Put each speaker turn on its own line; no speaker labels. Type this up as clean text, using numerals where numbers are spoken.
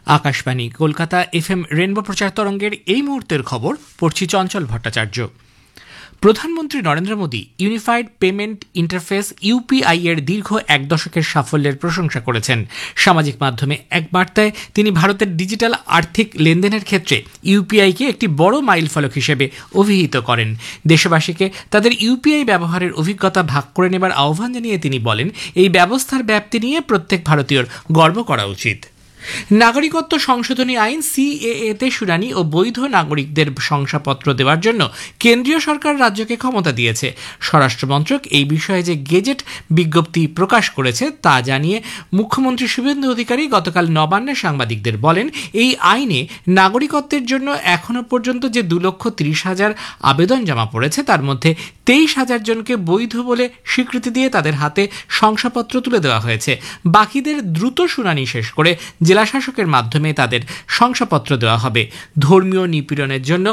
Akashvani Kolkata FM rainbow প্রচার তরঙ্গের এই মুহূর্তের খবর পড়ছি চঞ্চল ভট্টাচার্য। প্রধানমন্ত্রী Narendra Modi unified payment interface UPI এর দীর্ঘ এক দশকের সাফল্যের প্রশংসা করেছেন। সামাজিক মাধ্যমে এক বার্তায় তিনি ভারতের ডিজিটাল আর্থিক লেনদেনের ক্ষেত্রে ইউপিআইকে একটি বড় মাইলফলক হিসেবে অভিহিত করেন। দেশবাসীকে তাদের ইউপিআই ব্যবহারের অভিজ্ঞতা ভাগ করে নেবার আহ্বান জানিয়ে তিনি বলেন, এই ব্যবস্থার ব্যাপ্তি নিয়ে প্রত্যেক ভারতীয়র গর্ব করা উচিত। নাগরিকত্ব সংশোধনী আইন সিএএ-তে শুনানি ও বৈধ নাগরিকদের শংসাপত্র দেওয়ার জন্য কেন্দ্রীয় সরকার রাজ্যকে ক্ষমতা দিয়েছে। স্বরাষ্ট্রমন্ত্রক এই বিষয়ে যে গেজেট বিজ্ঞপ্তি প্রকাশ করেছে তা জানিয়ে মুখ্যমন্ত্রী শুভেন্দু অধিকারী গতকাল নবান্নে সাংবাদিকদের বলেন, এই আইনে নাগরিকত্বের জন্য এখনো পর্যন্ত যে 2,30,000 আবেদন জমা পড়েছে তার মধ্যে 23,000 জনকে বৈধ বলে স্বীকৃতি দিয়ে তাদের হাতে শংসাপত্র তুলে দেওয়া হয়েছে। বাকিদের দ্রুত শুনানি শেষ করে জেলাশাসকের মাধ্যমে তাদের শংসাপত্র দেওয়া হবে। ধর্মীয় নিপীড়নের জন্য